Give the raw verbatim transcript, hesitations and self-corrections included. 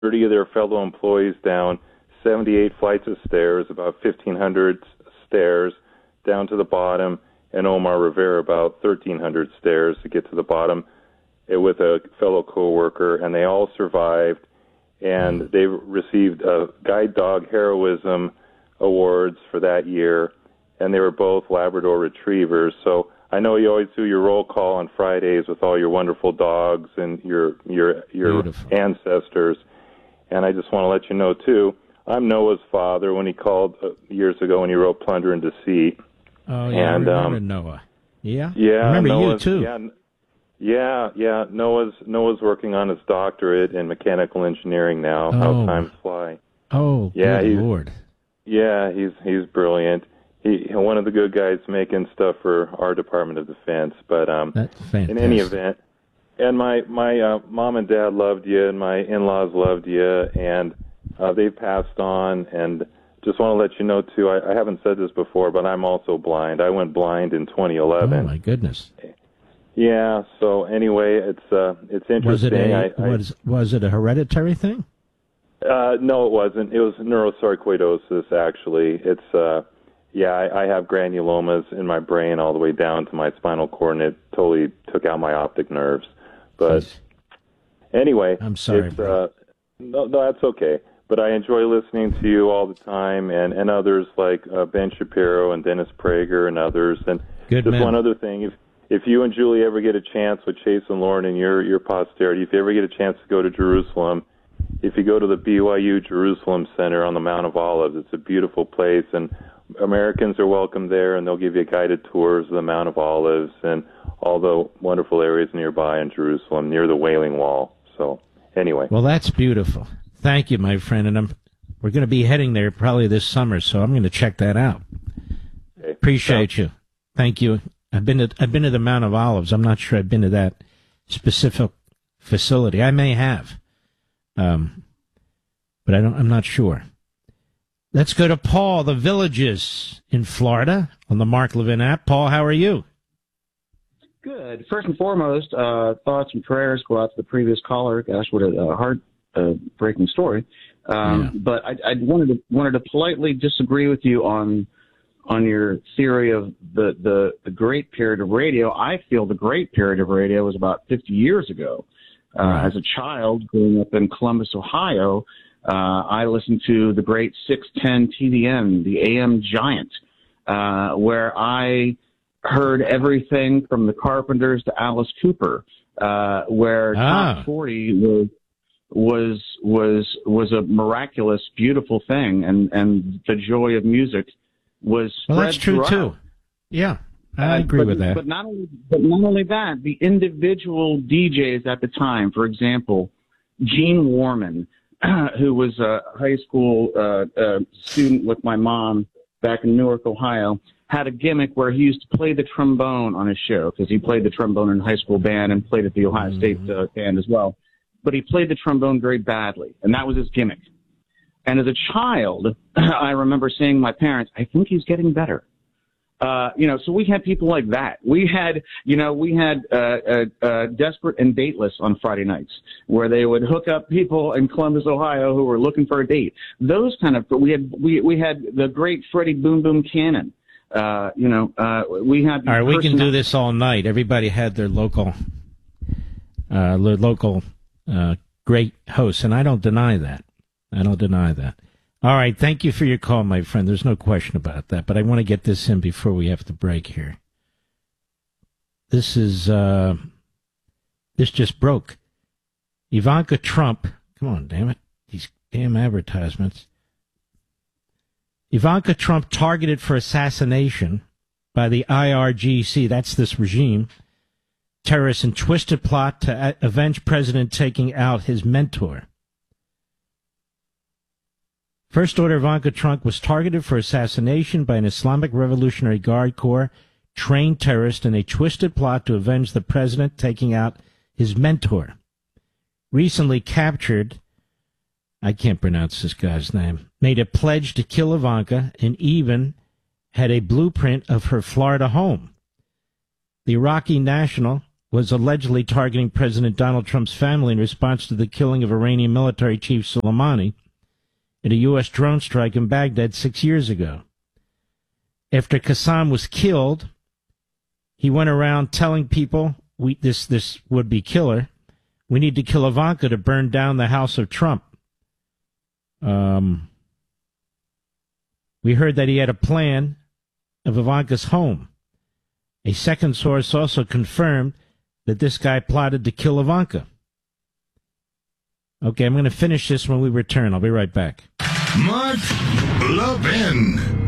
thirty of their fellow employees down seventy-eight flights of stairs, about fifteen hundred stairs down to the bottom, and Omar Rivera about thirteen hundred stairs to get to the bottom with a fellow coworker, and they all survived, and they received uh, Guide Dog Heroism Awards for that year, and they were both Labrador Retrievers. So I know you always do your roll call on Fridays with all your wonderful dogs and your your your Beautiful. ancestors, and I just want to let you know, too, I'm Noah's father when he called uh, years ago when he wrote Plunder and Deceit. Oh, yeah, and, I remember um, Noah. Yeah? Yeah, I remember Noah's, you, too. Yeah, yeah, yeah. Noah's Noah's working on his doctorate in mechanical engineering now. Oh. How times fly. Oh, yeah, good he's, Lord. Yeah, he's he's brilliant. He one of the good guys making stuff for our Department of Defense. But um, That's fantastic. In any event, and my my uh, mom and dad loved you, and my in-laws loved you, and uh, they've passed on. And just want to let you know too. I, I haven't said this before, but I'm also blind. I went blind in twenty eleven. Oh my goodness. Yeah. So anyway, it's uh, it's interesting. Was it a I, I, was was it a hereditary thing? Uh, no, it wasn't. It was neurosarcoidosis. Actually, it's uh, yeah. I, I have granulomas in my brain all the way down to my spinal cord, and it totally took out my optic nerves. But Jeez. Anyway, I'm sorry. It's, uh, no, no, that's okay. But I enjoy listening to you all the time, and, and others like uh, Ben Shapiro and Dennis Prager and others. And Good just man. one other thing: if if you and Julie ever get a chance with Chase and Lauren and your your posterity, if you ever get a chance to go to Jerusalem, if you go to the B Y U Jerusalem Center on the Mount of Olives, it's a beautiful place, and Americans are welcome there, and they'll give you guided tours of the Mount of Olives and all the wonderful areas nearby in Jerusalem, near the Wailing Wall. So, anyway. Well, that's beautiful. Thank you, my friend, and I'm, we're going to be heading there probably this summer, so I'm going to check that out. Okay. Appreciate so, you. Thank you. I've been to I've been to the Mount of Olives. I'm not sure I've been to that specific facility. I may have, um, but I don't. I'm not sure. Let's go to Paul, the Villages in Florida, on the Mark Levin app. Paul, how are you? Good. First and foremost, uh, thoughts and prayers go out to the previous caller. Gosh, what a uh, heart-breaking uh, story. Um, yeah. But I, I wanted to wanted to politely disagree with you on on your theory of the, the, the great period of radio. I feel the great period of radio was about fifty years ago. Uh, right. As a child growing up in Columbus, Ohio, uh, I listened to the great six ten T V N, the A M giant, uh, where I heard everything from the Carpenters to Alice Cooper, uh, where ah. Top forty was was was was a miraculous, beautiful thing, and and the joy of music was well. That's true throughout. too. Yeah, I agree uh, but, with that. But not only, but not only that, the individual D Js at the time, for example, Gene Warman, who was a high school uh, uh, student with my mom back in Newark, Ohio, had a gimmick where he used to play the trombone on his show because he played the trombone in a high school band and played at the Ohio mm-hmm. State uh, band as well. But he played the trombone very badly, and that was his gimmick. And as a child, I remember saying to my parents, I think he's getting better. Uh, you know, so we had people like that. We had, you know, we had uh, uh, uh, Desperate and Dateless on Friday nights, where they would hook up people in Columbus, Ohio, who were looking for a date. Those kind of, we had, we we had the great Freddie Boom Boom Cannon. Uh, you know, uh, we had. All right, we can do this all night. Everybody had their local, uh, their local uh, great hosts, and I don't deny that. I don't deny that. All right, thank you for your call, my friend. There's no question about that, but I want to get this in before we have to break here. This is, uh, this just broke. Ivanka Trump, come on, damn it, these damn advertisements. Ivanka Trump targeted for assassination by the I R G C, that's this regime, terrorists in twisted plot to avenge president taking out his mentor. First Order Ivanka Trump was targeted for assassination by an Islamic Revolutionary Guard Corps trained terrorist in a twisted plot to avenge the president taking out his mentor. Recently captured, I can't pronounce this guy's name, made a pledge to kill Ivanka and even had a blueprint of her Florida home. The Iraqi national was allegedly targeting President Donald Trump's family in response to the killing of Iranian military chief Soleimani in a U S drone strike in Baghdad six years ago. After Qassam was killed, he went around telling people, we, this, this would-be killer, we need to kill Ivanka to burn down the house of Trump. Um, we heard that he had a plan of Ivanka's home. A second source also confirmed that this guy plotted to kill Ivanka. Okay, I'm going to finish this when we return. I'll be right back. Mark Levin.